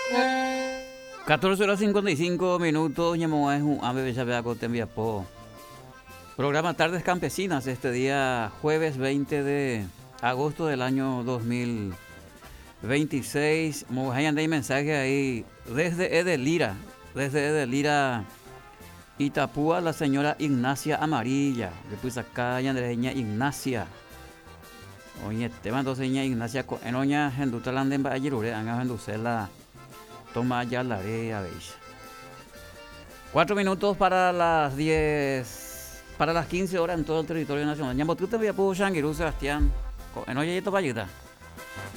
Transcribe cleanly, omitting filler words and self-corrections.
14:55, ñamo es un ave bella po. Programa Tardes Campesinas, este día jueves 20 de agosto del año 2026. Hay mensaje ahí desde Edelira, Itapúa, la señora Ignacia Amarilla. Después acá ya Andreña Ignacia. Oye, te mando seña Ignacia en oña Hendutaland en Bayerure, anga Hendusela. Toma ya la a veis. 4 minutos para las 10, para las 15 horas en todo el territorio nacional. Ñambo, tú te voy a poner Shangiru, Sebastián. En oye, esto va a ayudar.